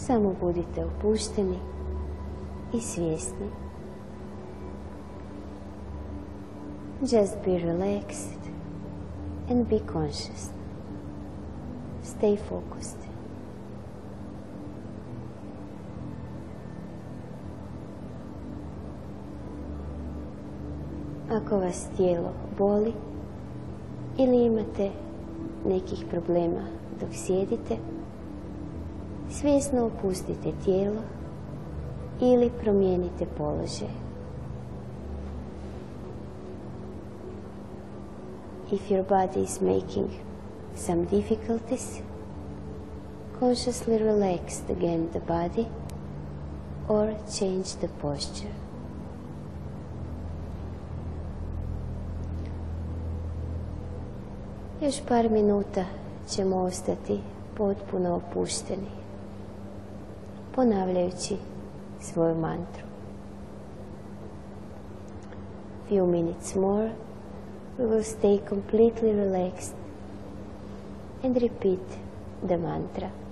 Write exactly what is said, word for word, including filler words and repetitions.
Samo budite opušteni i svjesni. Just be relaxed and be conscious. Stay focused. Ako vas tijelo boli ili imate nekih problema dok sjedite, svjesno opustite tijelo ili promijenite položaj. If your body is making some difficulties, consciously relax again the body or change the posture. Još par minuta ćemo ostati potpuno opušteni, ponavljajući svoju mantru. Few minutes more, we will stay completely relaxed and repeat the mantra.